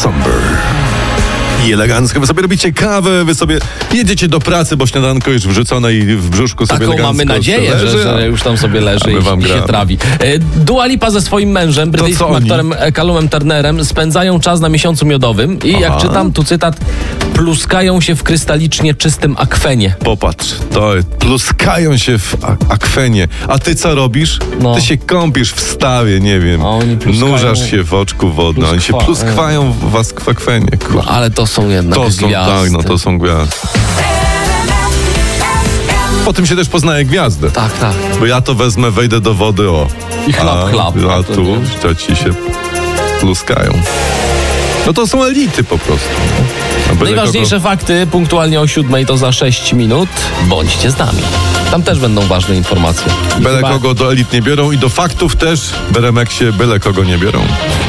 Somber. I elegancko. Wy sobie robicie kawę, wy sobie jedziecie do pracy, bo śniadanko już wrzucone i w brzuszku sobie Taką elegancko mamy nadzieję, leży, że już tam sobie leży i się gramy. trawi. Dua Lipa ze swoim mężem, brytyjskim aktorem Callumem Turnerem, spędzają czas na miesiącu miodowym i jak czytam, tu cytat, pluskają się w krystalicznie czystym akwenie. Popatrz, to pluskają się w akwenie. A ty co robisz? No. Ty się kąpisz w stawie, nie wiem. Nurzasz się w oczku wodnym. Oni się pluskwają w akwenie. No, ale to są jednak gwiazdy. Tak, no to są gwiazdy. Po tym się też poznaje gwiazdę. Tak. Bo ja to wezmę, wejdę do wody, I chlap. A tu ci się pluskają. No to są elity po prostu. Najważniejsze fakty punktualnie o 7:00 to za 6 minut. Bądźcie z nami. Tam też będą ważne informacje. Byle kogo do elit nie biorą i do faktów też w RMX-ie byle kogo nie biorą.